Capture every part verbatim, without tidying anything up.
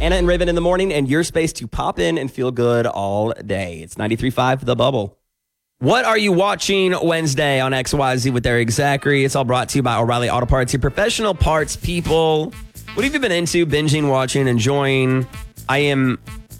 Anna and Raven in the morning, and your space to pop in and feel good all day. It's ninety-three point five The Bubble. What are you watching Wednesday on X Y Z with Eric Zachary? It's all brought to you by O'Reilly Auto Parts, your professional parts people. What have you been into, binging, watching, enjoying? I am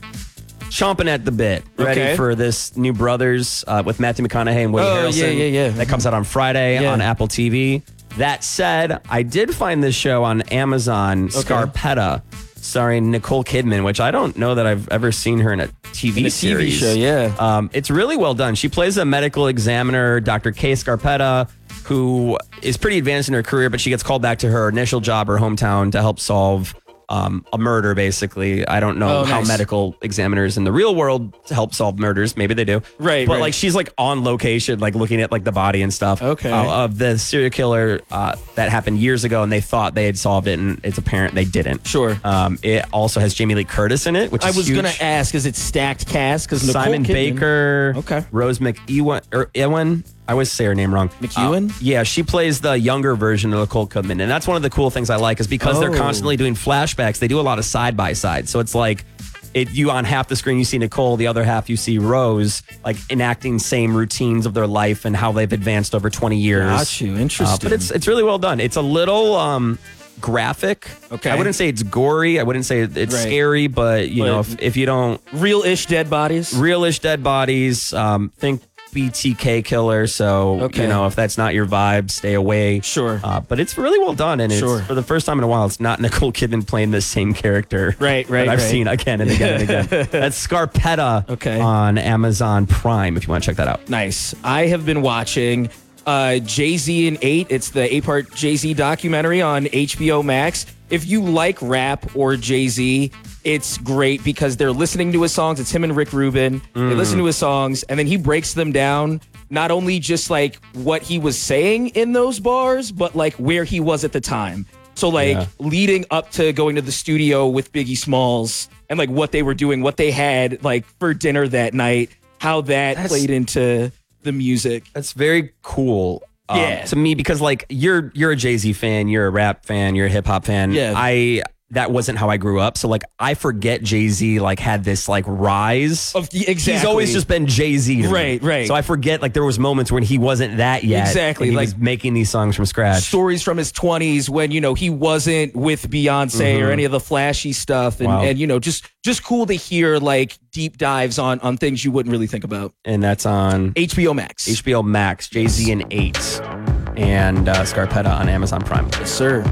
chomping at the bit, ready Okay. for this new Brothers uh, with Matthew McConaughey and Woody Oh, Harrelson. yeah, yeah, yeah. That comes out on Friday Yeah. on Apple T V. That said, I did find this show on Amazon, Scarpetta, starring Nicole Kidman, which I don't know that I've ever seen her in a T V In a series. T V show, yeah. Um, it's really well done. She plays a medical examiner, Doctor Kay Scarpetta, who is pretty advanced in her career, but she gets called back to her initial job, her hometown, to help solve um, a murder, basically. I don't know Oh, how nice. medical examiners in the real world help solve murders. Maybe they do. Right, But right. like she's like on location, like looking at like the body and stuff Okay. uh, of the serial killer uh, that happened years ago, and they thought they had solved it, and it's apparent they didn't. Sure. Um, it also has Jamie Lee Curtis in it, which I is was huge. going to ask, is it stacked cast? Because Simon Baker, Okay. Rose McEwen, or Ewan. I always say her name wrong. McEwen? Uh, yeah, she plays the younger version of Nicole Kidman, and that's one of the cool things I like is because they're Oh. constantly doing flashbacks. They do a lot of side by side, so it's like it. You on half the screen you see Nicole, the other half you see Rose, like enacting same routines of their life and how they've advanced over twenty years. Got you. Interesting. Uh, but it's it's really well done. It's a little um, graphic. Okay. I wouldn't say it's gory. I wouldn't say it's Right. scary, but you But- know, if, if you don't real-ish dead bodies. realish dead bodies, um, think B T K killer. So Okay. you know, if that's not your vibe, stay away. Sure. Uh, but it's really well done, and Sure. it's for the first time in a while. It's not Nicole Kidman playing the same character. Right, right, that I've right. seen again and again and again. That's Scarpetta. Okay. On Amazon Prime, if you want to check that out. Nice. I have been watching uh, Jay-Z and eight. It's the eight-part Jay-Z documentary on H B O Max. If you like rap or Jay-Z, it's great because they're listening to his songs. It's him and Rick Rubin. They listen to his songs, and then he breaks them down, not only just like what he was saying in those bars, but like where he was at the time. So like Yeah. leading up to going to the studio with Biggie Smalls and like what they were doing, what they had like for dinner that night, how that That's- played into the music. That's very cool. um, Yeah. To me, because like you're you're a Jay-Z fan, you're a rap fan, you're a hip hop fan. Yeah. I that wasn't how I grew up. So like I forget Jay-Z like had this like rise. Of the- exactly. He's always just been Jay-Z. to me. Right, right. So I forget like there was moments when he wasn't that yet. Exactly, and he like- was making these songs from scratch. stories from his twenties when, you know, he wasn't with Beyonce or any of the flashy stuff. And, Wow. and, you know, just just cool to hear like deep dives on on things you wouldn't really think about. And that's on H B O Max. H B O Max, Jay-Z and eight, and uh, Scarpetta on Amazon Prime. Yes, sir.